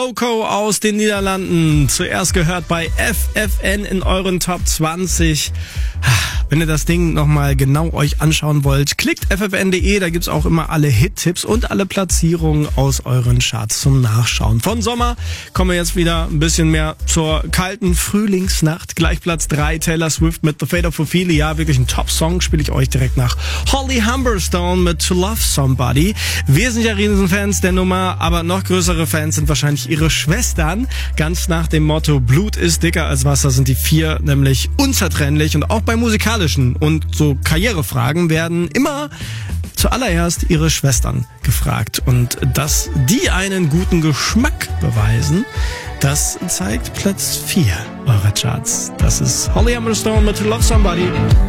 Loco aus den Niederlanden, zuerst gehört bei FFN in euren Top 20. Wenn ihr das Ding nochmal genau euch anschauen wollt, klickt ffn.de, da gibt's auch immer alle Hit-Tipps und alle Platzierungen aus euren Charts zum Nachschauen. Von Sommer kommen wir jetzt wieder ein bisschen mehr zur kalten Frühlingsnacht. Gleich Platz 3, Taylor Swift mit The Fate of Ophelia, wirklich ein Top-Song, spiele ich euch direkt nach. Holly Humberstone mit To Love Somebody. Wir sind ja Riesenfans der Nummer, aber noch größere Fans sind wahrscheinlich ihre Schwestern. Ganz nach dem Motto, Blut ist dicker als Wasser sind die vier nämlich unzertrennlich, und auch bei musikalischen und so Karrierefragen werden immer zuallererst ihre Schwestern gefragt. Und dass die einen guten Geschmack beweisen, das zeigt Platz 4 eurer Charts. Das ist Holly Humberstone mit To Love Somebody.